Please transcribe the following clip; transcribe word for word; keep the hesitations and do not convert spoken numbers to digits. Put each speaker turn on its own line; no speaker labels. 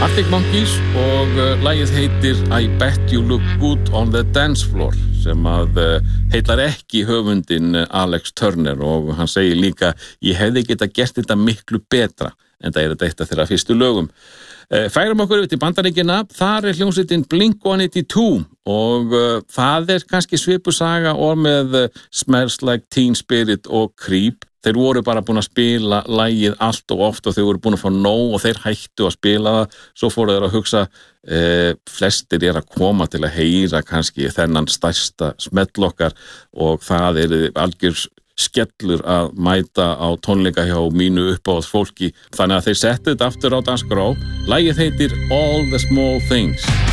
Arctic Monkeys og uh, lagið heitir I Bet You Look Good on the Dance Floor sem að uh, heitar ekki höfundin uh, Alex Turner og hann segir líka ég hefði geta gert þetta miklu betra en það er þetta eitt af þeirra fyrstu lögum. Uh, færum okkur yfir til Bandaríkjanna, þar er hljómsveitin Blink one eighty-two og uh, það er kannski svipusaga og með uh, Smells Like Teen Spirit og Creep. Þeir voru bara búin að spila lagið allt og oft og þeir voru búin að fá nóg og þeir hættu að spila það. Svo fóru þeir að hugsa, eh, flestir er að koma til að heyra kannski þennan stærsta smell okkar og það er algjör skellur að mæta á tónleika hjá mínu uppáhalds fólki. Þannig að þeir settu þetta aftur á dagskrá. Lagið heitir All the Small Things.